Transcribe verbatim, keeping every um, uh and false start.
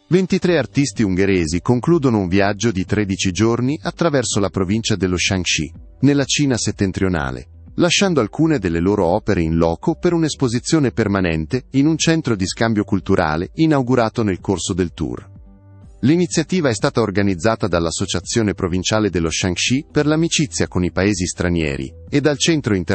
ventitré artisti ungheresi concludono un viaggio di tredici giorni attraverso la provincia dello Shaanxi, nella Cina settentrionale, lasciando alcune delle loro opere in loco per un'esposizione permanente in un centro di scambio culturale inaugurato nel corso del tour. L'iniziativa è stata organizzata dall'Associazione Provinciale dello Shaanxi per l'amicizia con i paesi stranieri e dal Centro Internazionale